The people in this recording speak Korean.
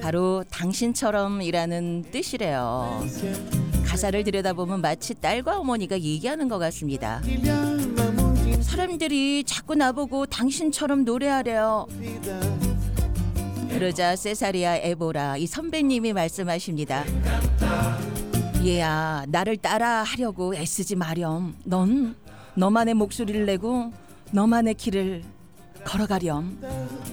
바로 당신처럼이라는 뜻이래요. 가사를 들여다보면 마치 딸과 어머니가 얘기하는 것 같습니다. 사람들이 자꾸 나보고 당신처럼 노래하래요. 그러자 세사리아 에보라 이 선배님이 말씀하십니다. 얘야, 나를 따라 하려고 애쓰지 마렴. 넌 너만의 목소리를 내고 너만의 길을 걸어가렴.